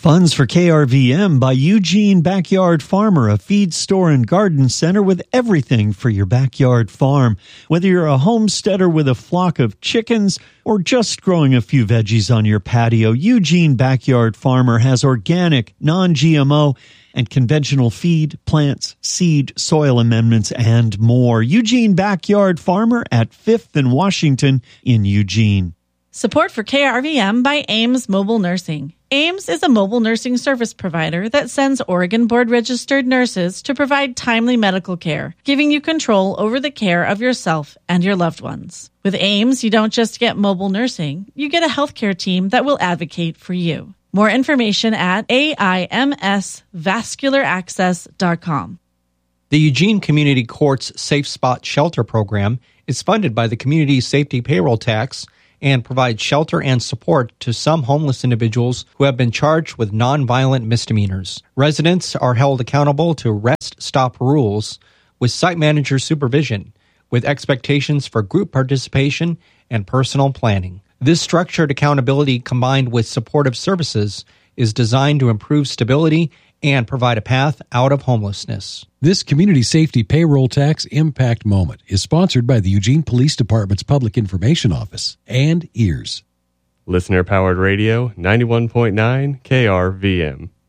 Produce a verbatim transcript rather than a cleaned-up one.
Funds for K R V M by Eugene Backyard Farmer, a feed store and garden center with everything for your backyard farm. Whether you're a homesteader with a flock of chickens or just growing a few veggies on your patio, Eugene Backyard Farmer has organic, non-G M O, and conventional feed, plants, seed, soil amendments, and more. Eugene Backyard Farmer at fifth and Washington in Eugene. Support for K R V M by Ames Mobile Nursing. Ames is a mobile nursing service provider that sends Oregon board-registered nurses to provide timely medical care, giving you control over the care of yourself and your loved ones. With Ames, you don't just get mobile nursing, you get a healthcare team that will advocate for you. More information at A I M S vascular access dot com. The Eugene Community Courts Safe Spot Shelter Program is funded by the Community Safety Payroll Tax and provides shelter and support to some homeless individuals who have been charged with nonviolent misdemeanors. Residents are held accountable to rest-stop rules with site manager supervision, with expectations for group participation and personal planning. This structured accountability combined with supportive services is designed to improve stability and provide a path out of homelessness. This Community Safety Payroll Tax Impact Moment is sponsored by the Eugene Police Department's Public Information Office and E A R S. Listener-powered radio, ninety-one point nine K R V M.